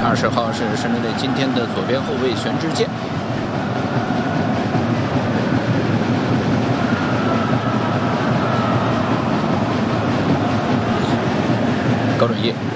20号是深圳队今天的左边后卫玄之健。高准翼